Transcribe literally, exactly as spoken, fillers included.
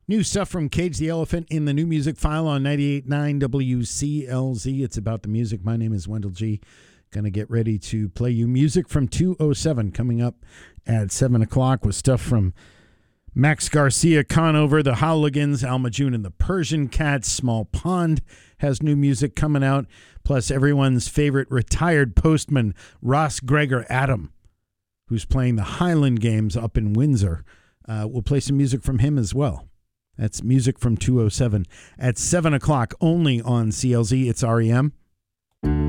New stuff from Cage the Elephant in the new music file on ninety-eight point nine W C L Z. It's about the music. My name is Wendell G. Going to get ready to play you music from two oh seven coming up at seven o'clock with stuff from Max Garcia, Conover, the Howligans, Alma June and the Persian Cats. Small Pond has new music coming out, plus everyone's favorite retired postman, Ross Gregor Adam, who's playing the Highland Games up in Windsor. Uh, we'll play some music from him as well. That's music from two oh seven at seven o'clock only on C L Z. It's R E M.